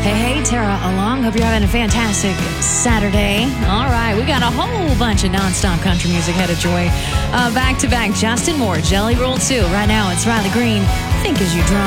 Hey, Tara along. Hope you're having a fantastic Saturday. All right, we got a whole bunch of nonstop country music headed your way. Back to back, Justin Moore, Jelly Roll 2. Right now, it's Riley Green. Think as you drum.